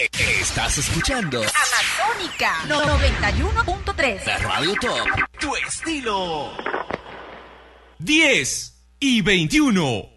Estás escuchando Amazónica 91.3. la Radio Top. Tu estilo. 10 y 21.